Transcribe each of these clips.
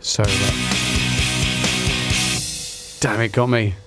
So, damn, it got me.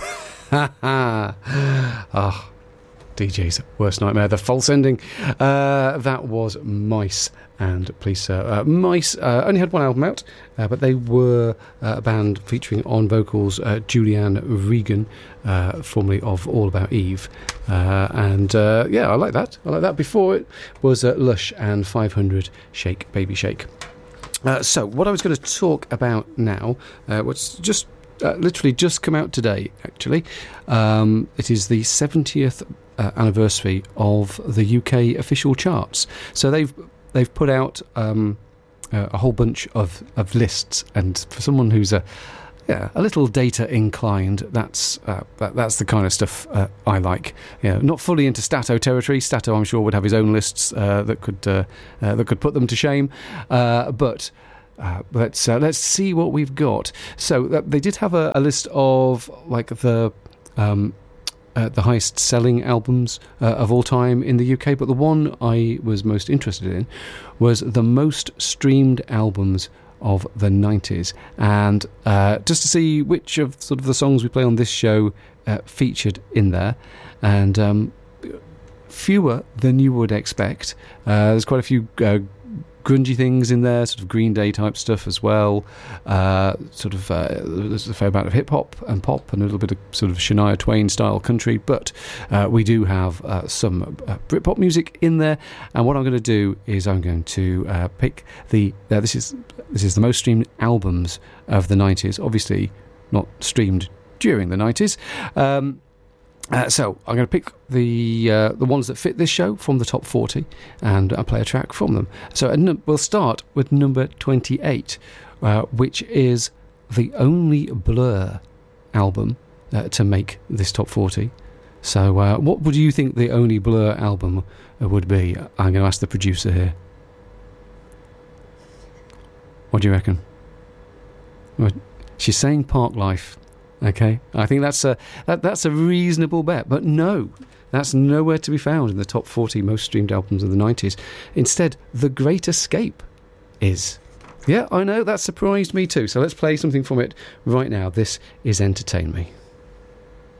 Ah, DJ's worst nightmare, the false ending. That was Mice and Please Sir. Mice only had one album out, but they were a band featuring on vocals Julianne Regan, formerly of All About Eve. Yeah, I like that. Before it was Lush and 500 Shake Baby Shake. So what I was going to talk about now, what's just literally just come out today, actually. It is the 70th anniversary of the UK official charts. So they've put out a whole bunch of lists, and for someone who's a little data inclined, that's the kind of stuff I like. Not fully into Stato territory. Stato, I'm sure, would have his own lists that could put them to shame. But let's see what we've got. So they did have a list of like the highest selling albums of all time in the UK, but the one I was most interested in was the most streamed albums of the 90s, and just to see which of sort of the songs we play on this show featured in there, and fewer than you would expect. There's quite a few grungy things in there, sort of Green Day type stuff as well. There's a fair amount of hip hop and pop and a little bit of sort of Shania Twain style country, but we do have some Britpop music in there. And what I'm going to do is I'm going to pick this is the most streamed albums of the 90s, obviously not streamed during the 90s. So I'm going to pick the ones that fit this show from the top 40, and I'll play a track from them. So we'll start with number 28, which is the only Blur album to make this top 40. So what would you think the only Blur album would be? I'm going to ask the producer here. What do you reckon? She's saying Park Life. Okay, I think that's a reasonable bet, but no, that's nowhere to be found in the top 40 most streamed albums of the 90s. Instead, The Great Escape is. Yeah, I know, that surprised me too. So let's play something from it right now. This is Entertain Me.